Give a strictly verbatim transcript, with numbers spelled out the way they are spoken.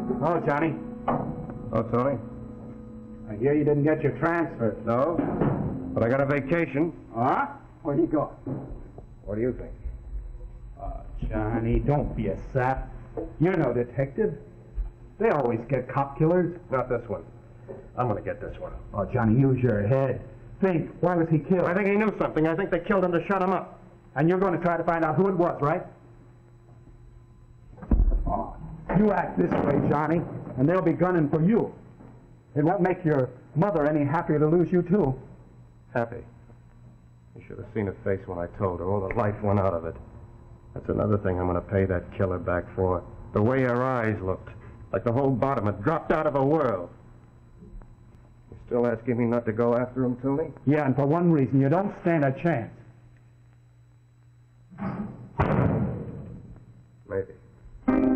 Oh, Johnny. Oh, Tony? I hear you didn't get your transfer. No, but I got a vacation. Huh? Where you going? What do you think? Oh, Johnny, don't be a sap. You're no detective. They always get cop killers. Not this one. I'm going to get this one. Oh, Johnny, use your head. Think, why was he killed? I think he knew something. I think they killed him to shut him up. And you're going to try to find out who it was, right? Oh, you act this way, Johnny, and they'll be gunning for you. It won't make your mother any happier to lose you, too. Happy. You should have seen her face when I told her. All the life went out of it. That's another thing I'm going to pay that killer back for. The way her eyes looked. Like the whole bottom had dropped out of her world. You still asking me not to go after him, Tony? Yeah, and for one reason, you don't stand a chance.